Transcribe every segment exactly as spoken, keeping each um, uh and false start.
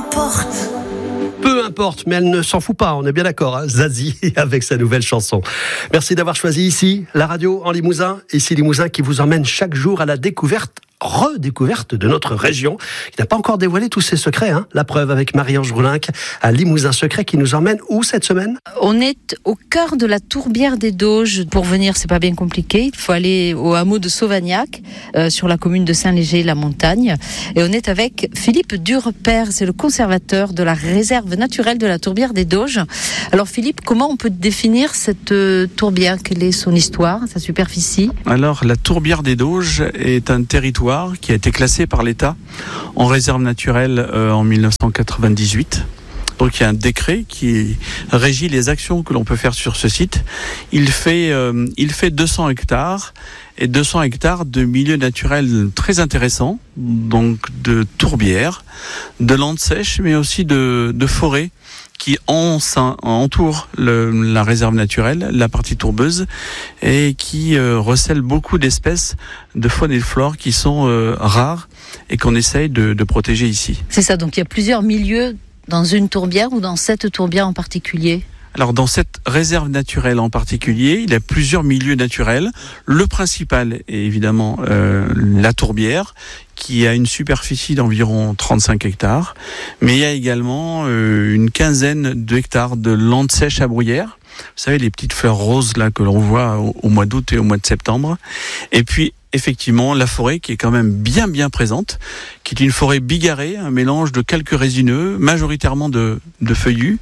importe. Peu importe, mais elle ne s'en fout pas, on est bien d'accord, hein, Zazie, avec sa nouvelle chanson. Merci d'avoir choisi ici, la radio en Limousin, ici Limousin qui vous emmène chaque jour à la découverte, redécouverte de notre région, qui n'a pas encore dévoilé tous ses secrets, hein. La preuve avec Marie-Ange Roulinck à Limousin Secret qui nous emmène où cette semaine ? On est au cœur de la tourbière des Doges. Pour venir, c'est pas bien compliqué. Il faut aller au hameau de Sauvagnac, euh, sur la commune de Saint-Léger-la-Montagne. Et on est avec Philippe Durepère, c'est le conservateur de la réserve naturelle de la tourbière des Doges. Alors Philippe, comment on peut définir cette euh, tourbière ? Quelle est son histoire, sa superficie ? Alors, la tourbière des Doges est un territoire qui a été classé par l'État en réserve naturelle euh, en dix-neuf cent quatre-vingt-dix-huit. Donc il y a un décret qui régit les actions que l'on peut faire sur ce site. Il fait, euh, il fait deux cents hectares et deux cents hectares de milieux naturels très intéressants, donc de tourbières, de landes sèches, mais aussi de, de forêts qui entourent le, la réserve naturelle, la partie tourbeuse, et qui euh, recèlent beaucoup d'espèces de faune et de flore qui sont euh, rares et qu'on essaye de, de protéger ici. C'est ça, donc il y a plusieurs milieux dans une tourbière ou dans cette tourbière en particulier ? Alors dans cette réserve naturelle en particulier, il y a plusieurs milieux naturels. Le principal est évidemment euh, la tourbière, qui a une superficie d'environ trente-cinq hectares, mais il y a également euh, une quinzaine d'hectares de landes sèches à bruyère. Vous savez, les petites fleurs roses là que l'on voit au, au mois d'août et au mois de septembre. Et puis effectivement la forêt qui est quand même bien bien présente, qui est une forêt bigarrée, un mélange de quelques résineux, majoritairement de, de feuillus,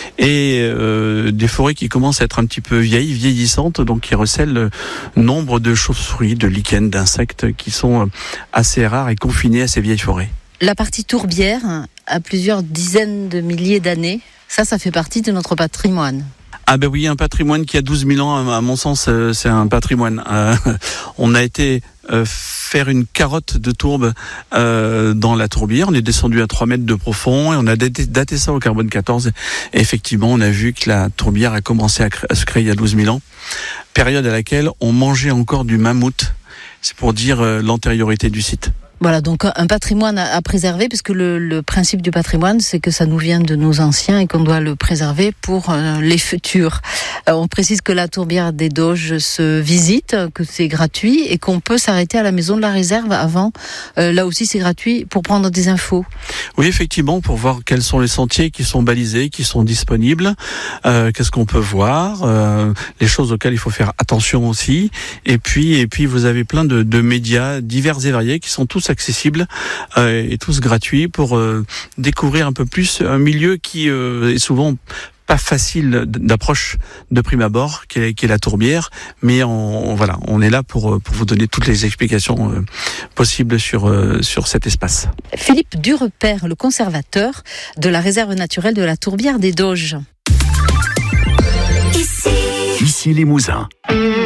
et euh, des forêts qui commencent à être un petit peu vieilles, vieillissantes, donc qui recèlent nombre de chauves-souris, de lichens, d'insectes qui sont assez rares et confinés à ces vieilles forêts. La partie tourbière a plusieurs dizaines de milliers d'années. Ça, ça fait partie de notre patrimoine. Ah ben oui, un patrimoine qui a douze mille ans, à mon sens, c'est un patrimoine. Euh, on a été euh, faire une carotte de tourbe euh, dans la tourbière. On est descendu à trois mètres de profond et on a daté, daté ça au carbone quatorze. Et effectivement, on a vu que la tourbière a commencé à, cré- à se créer il y a douze mille ans. Période à laquelle on mangeait encore du mammouth. C'est pour dire euh, l'antériorité du site. Voilà, donc un patrimoine à préserver, puisque le, le principe du patrimoine, c'est que ça nous vient de nos anciens et qu'on doit le préserver pour euh, les futurs. Euh, on précise que la tourbière des Doges se visite, que c'est gratuit et qu'on peut s'arrêter à la maison de la réserve avant. Euh, là aussi, c'est gratuit pour prendre des infos. Oui, effectivement, pour voir quels sont les sentiers qui sont balisés, qui sont disponibles, euh, qu'est-ce qu'on peut voir, euh, les choses auxquelles il faut faire attention aussi. Et puis, et puis, vous avez plein de, de médias divers et variés qui sont tous accessibles euh, et tous gratuits pour euh, découvrir un peu plus un milieu qui euh, est souvent pas facile d'approche de prime abord, qui est, qui est la tourbière, mais on, on, voilà, on est là pour, pour vous donner toutes les explications euh, possibles sur, euh, sur cet espace. Philippe Durepère, le conservateur de la réserve naturelle de la tourbière des Doges. Ici, Ici Limousin.